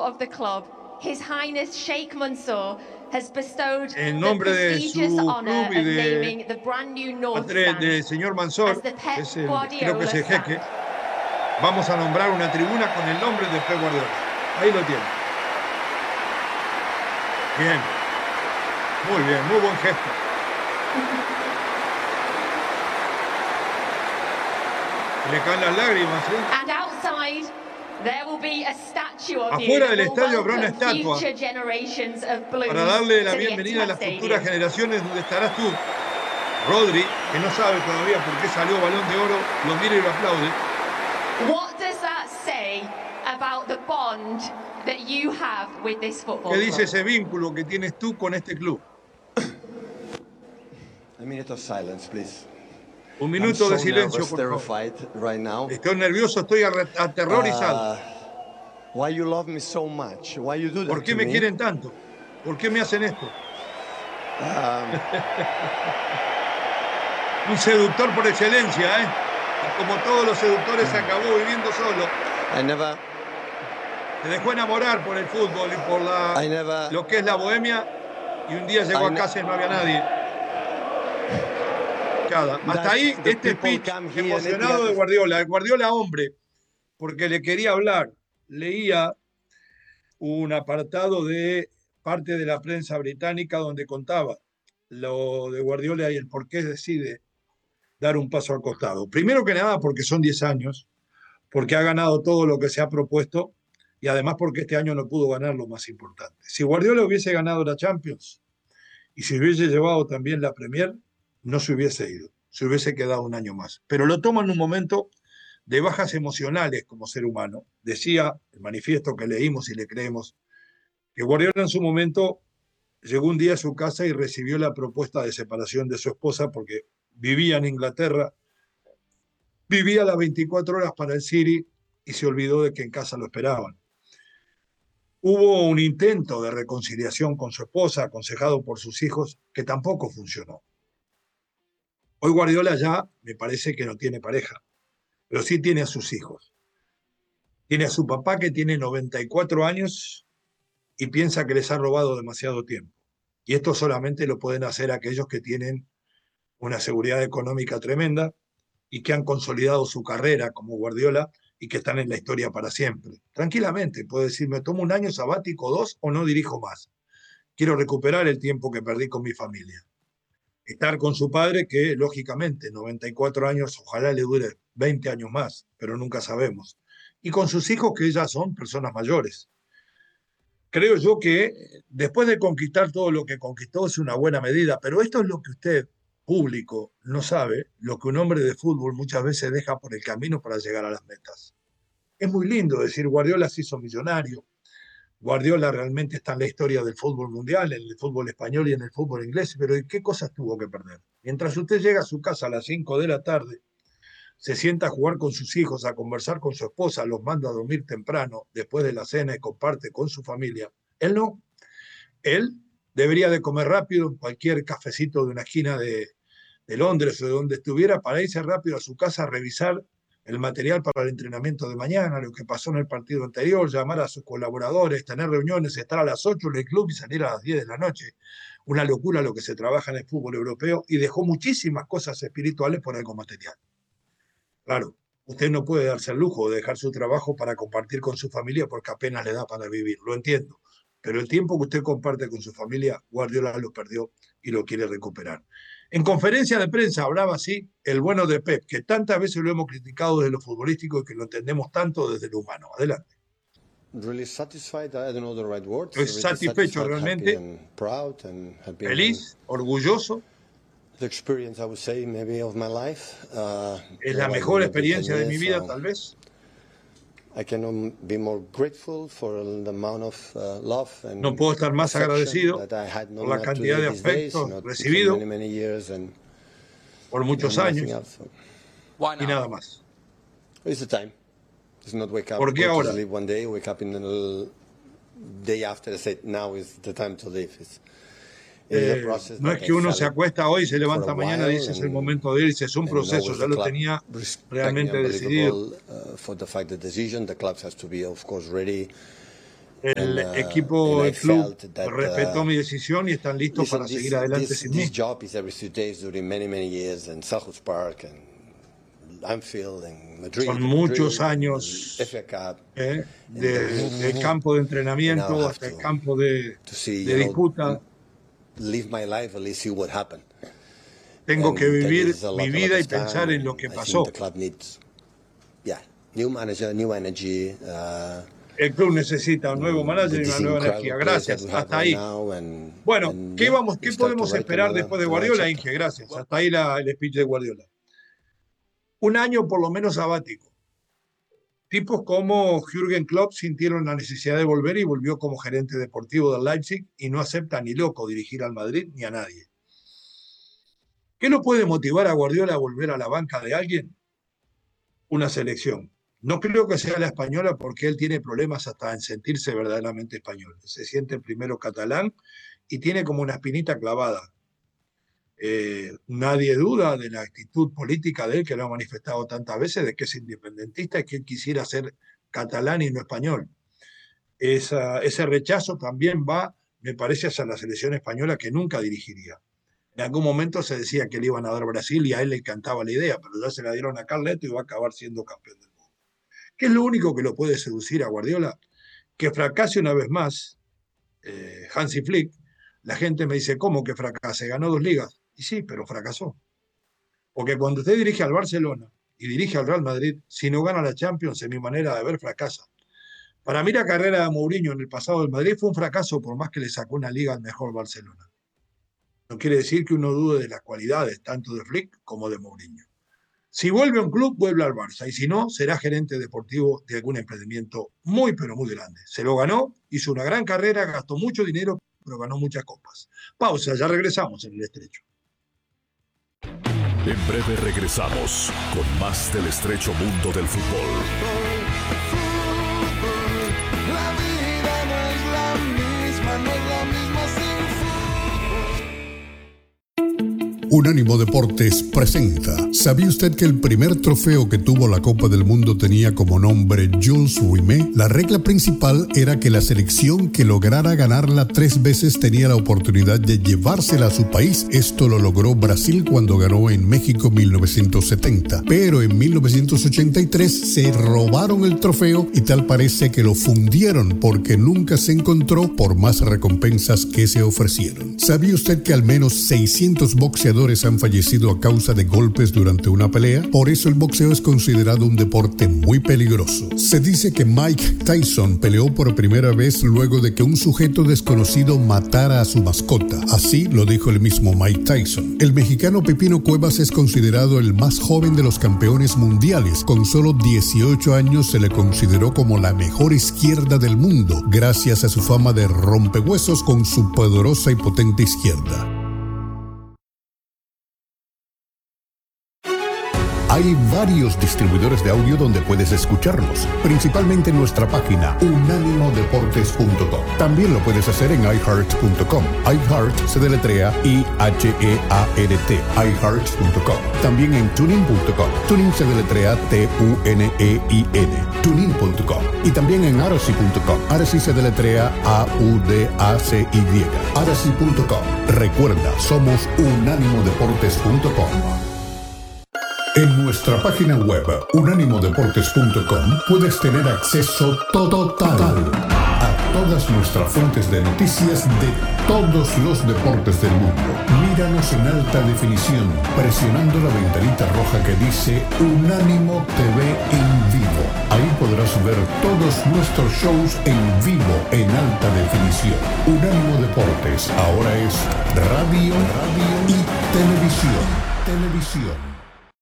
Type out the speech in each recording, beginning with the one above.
of the club, His Highness Sheikh Mansour has bestowed en the nombre de prestigious su honor club y of de naming the brand new North del Stand señor Mansour, as the que Pep es creo que es Guardiola el jeque, Stand. vamos a nombrar una tribuna con el nombre de Pep Guardiola. Ahí lo tiene. Bien. Muy buen gesto. Le caen las lágrimas, ¿eh? And outside, there will be a statue of you Afuera that del will estadio habrá una welcome estatua future generations of Blues para darle la to the bienvenida a Etihad las futuras Stadium. generaciones, donde estarás tú. Rodri, que no sabe todavía por qué salió Balón de Oro, lo mira y lo aplaude. What does that say about the bond that you have with this football ¿Qué dice club? ese vínculo que tienes tú con este club? A minute of silence, please. Un minuto de silencio, por favor. Right now. Estoy nervioso, estoy aterrorizado. Why you love me so much? Why you do that ¿Por qué to me me? quieren tanto? ¿Por qué me hacen esto? Un seductor por excelencia, ¿eh? Y como todos los seductores, acabó viviendo solo. Se dejó enamorar por el fútbol y por lo que es la bohemia, y un día llegó a casa y no había nadie. Hasta ahí este speech emocionado de Guardiola, el Guardiola hombre, porque le quería hablar. Leía un apartado de parte de la prensa británica donde contaba lo de Guardiola y el por qué decide dar un paso al costado. Primero que nada porque son 10 años, porque ha ganado todo lo que se ha propuesto y además porque este año no pudo ganar lo más importante. Si Guardiola hubiese ganado la Champions y si hubiese llevado también la Premier, no se hubiese ido, se hubiese quedado un año más. Pero lo toma en un momento de bajas emocionales como ser humano. Decía el manifiesto que leímos y le creemos, que Guardiola en su momento llegó un día a su casa y recibió la propuesta de separación de su esposa porque vivía en Inglaterra, vivía las 24 horas para el City y se olvidó de que en casa lo esperaban. Hubo un intento de reconciliación con su esposa, aconsejado por sus hijos, que tampoco funcionó. Hoy Guardiola ya me parece que no tiene pareja, pero sí tiene a sus hijos. Tiene a su papá que tiene 94 años y piensa que les ha robado demasiado tiempo. Y esto solamente lo pueden hacer aquellos que tienen una seguridad económica tremenda y que han consolidado su carrera como Guardiola y que están en la historia para siempre. Tranquilamente, puede decir, me tomo un año sabático, 2, o no dirijo más. Quiero recuperar el tiempo que perdí con mi familia. Estar con su padre, que lógicamente 94 años, ojalá le dure 20 años más, pero nunca sabemos. Y con sus hijos, que ya son personas mayores. Creo yo que después de conquistar todo lo que conquistó es una buena medida, pero esto es lo que usted, público, no sabe, lo que un hombre de fútbol muchas veces deja por el camino para llegar a las metas. Es muy lindo decir, Guardiola se hizo millonario, Guardiola realmente está en la historia del fútbol mundial, en el fútbol español y en el fútbol inglés, pero ¿qué cosas tuvo que perder? Mientras usted llega a su casa a las 5 de la tarde, se sienta a jugar con sus hijos, a conversar con su esposa, los manda a dormir temprano, después de la cena y comparte con su familia. Él no. Él debería de comer rápido en cualquier cafecito de una esquina de Londres o de donde estuviera para irse rápido a su casa a revisar el material para el entrenamiento de mañana, lo que pasó en el partido anterior, llamar a sus colaboradores, tener reuniones, estar a las 8 en el club y salir a las 10 de la noche. Una locura lo que se trabaja en el fútbol europeo y dejó muchísimas cosas espirituales por algo material. Claro, usted no puede darse el lujo de dejar su trabajo para compartir con su familia porque apenas le da para vivir, lo entiendo. Pero el tiempo que usted comparte con su familia, Guardiola lo perdió y lo quiere recuperar. En conferencia de prensa hablaba así el bueno de Pep, que tantas veces lo hemos criticado desde lo futbolístico y que lo entendemos tanto desde lo humano. Adelante. Really satisfied, I don't know the right words. Estoy satisfecho realmente, feliz, orgulloso. The experience, I would say, maybe of my life. Es la mejor experiencia de mi vida, tal vez. I cannot be more grateful for the amount of love and no puedo estar más agradecido por la cantidad de afecto recibido por muchos años y nada más. It's the time. It's not wake up, ¿Por qué ahora? sleep one day, wake up in the day after and say, now is the time to live. No es que uno se acuesta hoy, se levanta mañana y dice es el momento de irse, es un proceso, ya lo tenía realmente decidido. El equipo, el club respetó mi decisión y están listos para seguir adelante sin mí. This job is every 2 days during many years in Selhurst Park and Anfield and Madrid. Son muchos años de campo de entrenamiento hasta el campo de disputa. Live my life, at least see what happened. Tengo que vivir mi vida y pensar en lo que pasó. New manager, new energy. El club necesita un nuevo manager y una nueva energía. Gracias. Hasta ahí. Bueno, ¿qué podemos esperar después de Guardiola, Inge? Gracias. Hasta ahí el speech de Guardiola. Un año por lo menos sabático. Tipos como Jürgen Klopp sintieron la necesidad de volver y volvió como gerente deportivo del Leipzig y no acepta ni loco dirigir al Madrid ni a nadie. ¿Qué lo puede motivar a Guardiola a volver a la banca de alguien? Una selección. No creo que sea la española porque él tiene problemas hasta en sentirse verdaderamente español. Se siente primero catalán y tiene como una espinita clavada. Nadie duda de la actitud política de él, que lo ha manifestado tantas veces, de que es independentista y que él quisiera ser catalán y no español. Ese rechazo también va, me parece, hacia la selección española que nunca dirigiría. En algún momento se decía que le iban a dar Brasil y a él le encantaba la idea, pero ya se la dieron a Carleto y va a acabar siendo campeón del mundo. ¿Qué es lo único que lo puede seducir a Guardiola? Que fracase una vez más Hansi Flick. La gente me dice, ¿cómo que fracase? Ganó 2 ligas. Y sí, pero fracasó. Porque cuando usted dirige al Barcelona y dirige al Real Madrid, si no gana la Champions, en mi manera de ver, fracasa. Para mí la carrera de Mourinho en el pasado del Madrid fue un fracaso, por más que le sacó una liga al mejor Barcelona. No quiere decir que uno dude de las cualidades tanto de Flick como de Mourinho. Si vuelve a un club, vuelve al Barça. Y si no, será gerente deportivo de algún emprendimiento muy, pero muy grande. Se lo ganó, hizo una gran carrera, gastó mucho dinero, pero ganó muchas copas. Pausa, ya regresamos en el estrecho. En breve regresamos con más del estrecho mundo del fútbol. La vida no es la misma sin fútbol. Unánimo Deportes presenta. ¿Sabía usted que el primer trofeo que tuvo la Copa del Mundo tenía como nombre Jules Rimet? La regla principal era que la selección que lograra ganarla 3 veces tenía la oportunidad de llevársela a su país. Esto lo logró Brasil cuando ganó en México 1970. Pero en 1983 se robaron el trofeo y tal parece que lo fundieron porque nunca se encontró por más recompensas que se ofrecieron. ¿Sabía usted que al menos 600 boxeadores han fallecido a causa de golpes durante una pelea? Por eso el boxeo es considerado un deporte muy peligroso. Se dice que Mike Tyson peleó por primera vez luego de que un sujeto desconocido matara a su mascota. Así lo dijo el mismo Mike Tyson. El mexicano Pepino Cuevas es considerado el más joven de los campeones mundiales. Con solo 18 años se le consideró como la mejor izquierda del mundo, gracias a su fama de rompehuesos con su poderosa y potente izquierda. Hay varios distribuidores de audio donde puedes escucharnos, principalmente en nuestra página unánimodeportes.com. También lo puedes hacer en iHeart.com. iHeart se deletrea IHEART, iHeart.com. También en tuning.com. Tuning se deletrea TUNEIN, tuning.com. Y también en Aracy.com. Aracy se deletrea AUDACY, Aracy.com. Recuerda, somos unánimodeportes.com. En nuestra página web, unánimodeportes.com, puedes tener acceso total a todas nuestras fuentes de noticias de todos los deportes del mundo. Míranos en alta definición, presionando la ventanita roja que dice Unánimo TV en vivo. Ahí podrás ver todos nuestros shows en vivo en alta definición. Unánimo Deportes ahora es radio y televisión.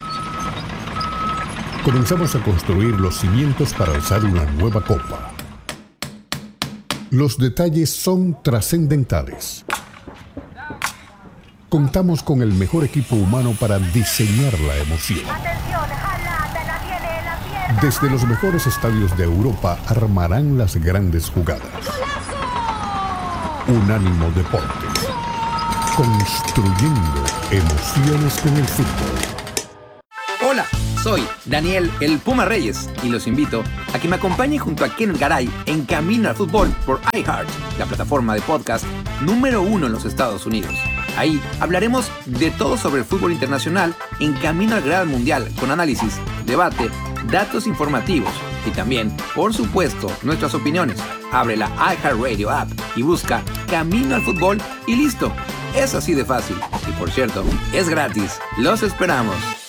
Comenzamos a construir los cimientos para alzar una nueva copa. Los detalles son trascendentales. Contamos con el mejor equipo humano para diseñar la emoción. Desde los mejores estadios de Europa armarán las grandes jugadas. Unánimo Deportes. Construyendo emociones con el fútbol. Hola, Soy Daniel El Puma Reyes y los invito a que me acompañen junto a Ken Garay en Camino al Fútbol por iHeart, la plataforma de podcast número 1 en los Estados Unidos. Ahí hablaremos de todo sobre el fútbol internacional en Camino al Gran Mundial, con análisis, debate, datos informativos y también, por supuesto, nuestras opiniones. Abre la iHeartRadio app y busca Camino al Fútbol y listo. Es así de fácil. Y por cierto, es gratis. Los esperamos.